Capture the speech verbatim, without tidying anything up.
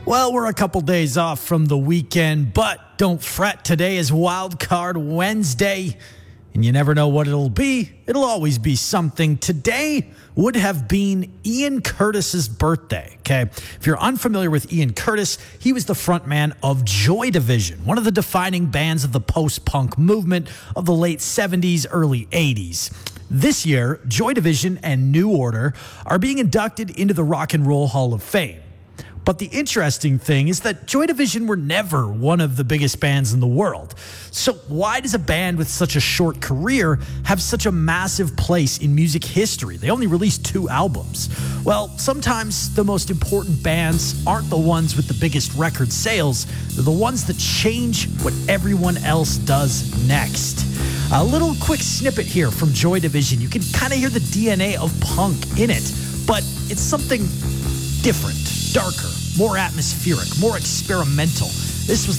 Well, we're a couple days off from the weekend, but don't fret. Today is Wild Card Wednesday, and you never know what it'll be. It'll always be something. Today would have been Ian Curtis's birthday, okay? If you're unfamiliar with Ian Curtis, he was the frontman of Joy Division, one of the defining bands of the post-punk movement of the late seventies, early eighties. This year, Joy Division and New Order are being inducted into the Rock and Roll Hall of Fame. But the interesting thing is that Joy Division were never one of the biggest bands in the world. So why does a band with such a short career have such a massive place in music history? They only released two albums. Well, sometimes the most important bands aren't the ones with the biggest record sales. They're the ones that change what everyone else does next. A little quick snippet here from Joy Division. You can kind of hear the D N A of punk in it, but it's something different, darker, more atmospheric, more experimental. This was